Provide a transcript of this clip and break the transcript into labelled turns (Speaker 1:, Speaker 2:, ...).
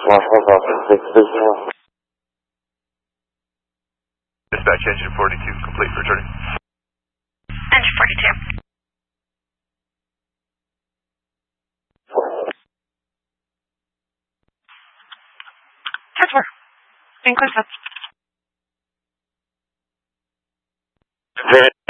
Speaker 1: Dispatch engine 42, complete, returning.
Speaker 2: Engine 42. Transfer. Inclusive.